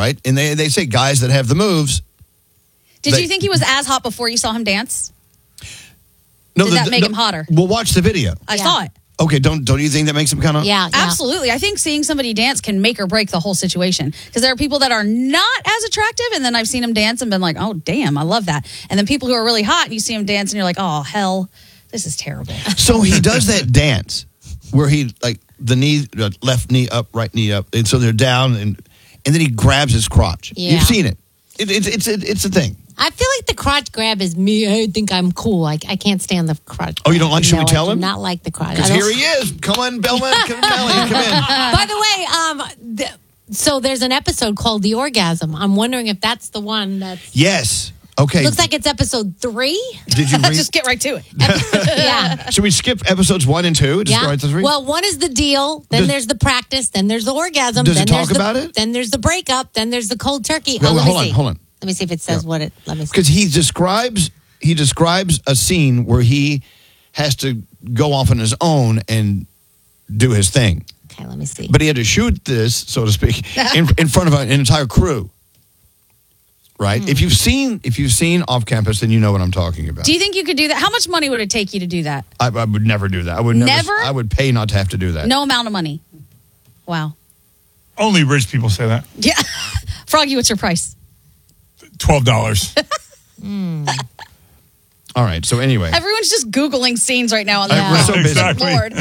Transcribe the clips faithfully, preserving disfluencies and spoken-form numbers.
right? And they, they say guys that have the moves. Did they, you think he was as hot before you saw him dance? No, Did the, that make no, him hotter? Well, watch the video. I Yeah. saw it. Okay, don't don't you think that makes him kind of... Yeah, yeah. Absolutely. I think seeing somebody dance can make or break the whole situation. Because there are people that are not as attractive, and then I've seen them dance and been like, oh, damn, I love that. And then people who are really hot, and you see them dance, and you're like, oh, hell, this is terrible. So he does that dance where he, like, the knee, uh, left knee up, right knee up. And so they're down, and and then he grabs his crotch. Yeah. You've seen it. it, it it's it, it's a thing. I feel like the crotch grab is me. I think I'm cool. I, I can't stand the crotch. Oh, you don't like? Should no, we tell I him? do not like the crotch. Because I here don't- he is. Come on, Bellman. Come, Melly, come in. By the way, um, th- so there's an episode called The Orgasm. I'm wondering if that's the one that's. Yes. Okay. Looks like it's episode three. Did you read? Just get right to it. Yeah. Should we skip episodes one and two? Just Yeah. go right to three? Well, one is the deal. Then Does- there's the practice. Then there's the orgasm. Does it then talk there's the, about it? Then there's the breakup. Then there's the cold turkey. No, oh, let hold me on, see. hold on. Let me see if it says what it. Let me see. Because he describes he describes a scene where he has to go off on his own and do his thing. Okay, let me see. But he had to shoot this, so to speak, in, in front of an entire crew. Right? Hmm. If you've seen if you've seen Off Campus, then you know what I'm talking about. Do you think you could do that? How much money would it take you to do that? I, I would never do that. I would never. Never? I would pay not to have to do that. No amount of money. Wow. Only rich people say that. Yeah. Froggy, what's your price? Twelve dollars. All right. So anyway, Everyone's just Googling scenes right now on Yeah. their we're so busy. Exactly. Lord.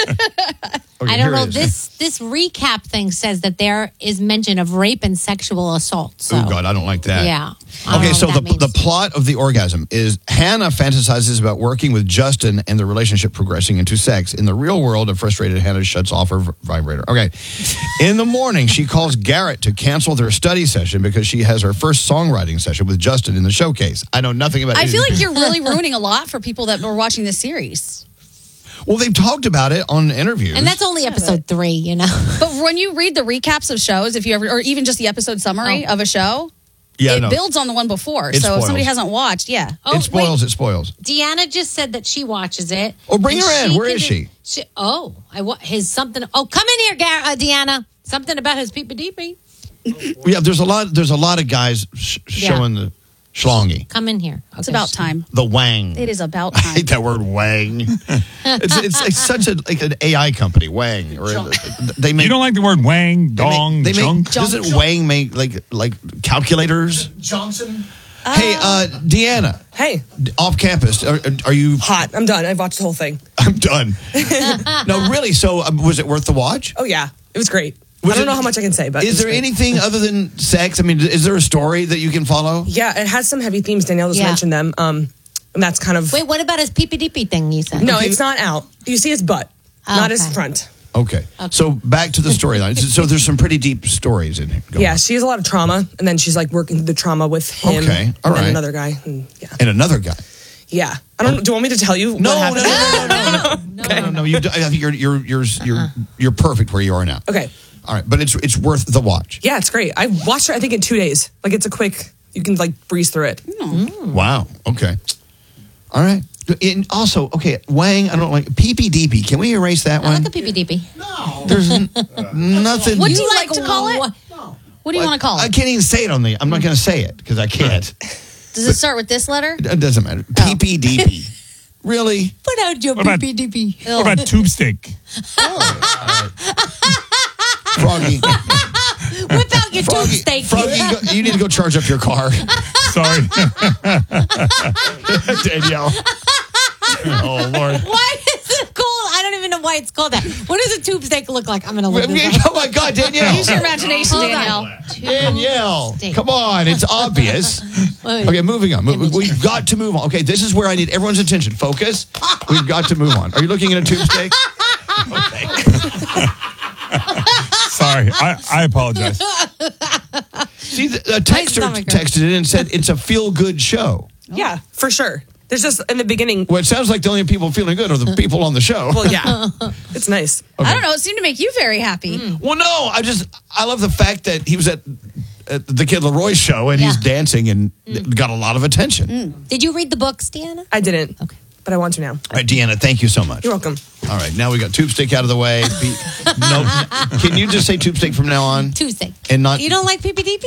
Okay, I here don't know. it is. This this recap thing says that there is mention of rape and sexual assault. So, Oh God, I don't like that. yeah. I don't Okay, know so what the that the means. plot of The Orgasm is Hannah fantasizes about working with Justin and the relationship progressing into sex. In the real world, a frustrated Hannah shuts off her v- vibrator. Okay. In the morning, she calls Garrett to cancel their study session because she has her first songwriting session with Justin in the showcase. I know nothing about I feel anything. like you're really ruining a lot for people that were watching this series. Well, they've talked about it on interviews. And that's only episode three, you know. But when you read the recaps of shows, if you ever, or even just the episode summary Oh. of a show, yeah, it no. builds on the one before. It so if somebody spoils. hasn't watched, yeah. Oh, it spoils, wait. it spoils. Deanna just said that she watches it. Oh, bring And her in. she Where can is do- she? she? Oh, I wa- his something. Oh, come in here, Gar- uh, Deanna. Something about his peepee deepee. Yeah, there's a lot there's a lot of guys sh- Yeah. showing the schlongy. Come in here. It's Okay. about time. The wang. It is about I time. hate that word wang. it's, it's it's such a like an A I company, Wang. Or they make You don't like the word wang, they make- dong, they make, junk? Doesn't Wang make like like calculators? Johnson. Hey, uh, Deanna, Hey, off campus, are, are you? hot. I'm done. I've watched the whole thing. I'm done. No, really. So, um, was it worth the watch? Oh, yeah. It was great. Was I don't it- know how much I can say, but it Is was there great. anything other than sex? I mean, is there a story that you can follow? Yeah, it has some heavy themes. Danielle just Yeah. mentioned them. Um, and that's kind of... Wait, what about his peepee deepee thing you said? no, okay. it's not out. You see his butt, not his Okay. front. Okay. So back to the storyline. so, so there's some pretty deep stories in it. going Yeah, on. she has a lot of trauma, and then she's like working through the trauma with him. Okay, all and then right. another guy. And, yeah. And another guy. Yeah. I don't. Do you want me to tell you? No, what no, no, happened? no, no, no, no, no, no, no. You, I think you're you're you're you're you're perfect where you are now. Okay. All right, but it's it's worth the watch. Yeah, it's great. I watched it. I think in two days. Like it's a quick. You can like breeze through it. Wow. Okay. All right. And also, okay, Wang. I don't like P P D P. Can we erase that I one? like a peepee deepee. There's n- nothing. What do you like to call it? What do you want to call I it? can't even say it on the. I'm not going to say it because I can't. Does it start with this letter? It doesn't matter. Oh. P P D P. Really? Put out your What about- peepee deepee. What about tube steak? Froggy. Whip out your tube Froggy. steak. Froggy, go, you need to go charge up your car. Sorry. Danielle. Oh, Lord. Why is it called? I don't even know why it's called that. What does a tube steak look like? I'm going to look this up. Oh, my God, Danielle. Use your imagination, Hold on. Danielle. Danielle, Steak. come on, it's obvious. Wait. Okay, moving on. Mo- We've got to move on. Okay, this is where I need everyone's attention. Focus. We've got to move on. Are you looking at a tube steak? Okay. Sorry. I, I apologize. See, the, a texter stomach hurts. texted it and said it's a feel-good show. Yeah, for sure. There's just in the beginning. Well, it sounds like the only people feeling good are the people on the show. Well, yeah, it's nice. I don't know. It seemed to make you very happy. Well, no, I just I love the fact that he was at, at the Kid Leroy show and he's Yeah. dancing and got a lot of attention. Did you read the books, Deanna? I didn't. Okay. But I want to now. All right, Deanna, thank you so much. You're welcome. All right, now we got tube steak out of the way. Be- no, can you just say tube steak from now on? Tube steak. And not You don't like peepee deepee?